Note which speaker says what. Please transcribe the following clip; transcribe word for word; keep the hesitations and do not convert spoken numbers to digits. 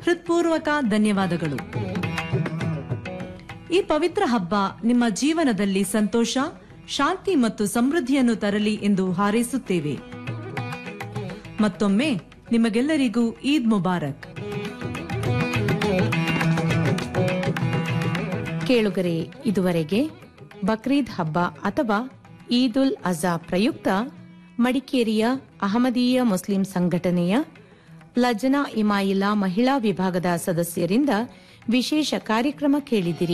Speaker 1: ಹೃತ್ಪೂರ್ವಕ ಧನ್ಯವಾದಗಳು. ಈ ಪವಿತ್ರ ಹಬ್ಬ ನಿಮ್ಮ ಜೀವನದಲ್ಲಿ ಸಂತೋಷ, ಶಾಂತಿ ಮತ್ತು ಸಮೃದ್ಧಿಯನ್ನು ತರಲಿ ಎಂದು ಹಾರೈಸುತ್ತೇವೆ. ಮತ್ತೊಮ್ಮೆ ನಿಮಗೆಲ್ಲರಿಗೂ ಈದ್ ಮುಬಾರಕ್.
Speaker 2: ಕೇಳುಗರೆ, ಇದುವರೆಗೆ ಬಕ್ರೀದ್ ಹಬ್ಬ ಅಥವಾ ಈದ್ ಉಲ್ ಅಜಾ ಪ್ರಯುಕ್ತ ಮಡಿಕೇರಿಯ ಅಹಮದೀಯ ಮುಸ್ಲಿಂ ಸಂಘಟನೆಯ ಲಜ್ನಾ ಇಮಾಯಿಲಾ ಮಹಿಳಾ ವಿಭಾಗದ ಸದಸ್ಯರಿಂದ ವಿಶೇಷ ಕಾರ್ಯಕ್ರಮ ಕೇಳಿದಿರಿ.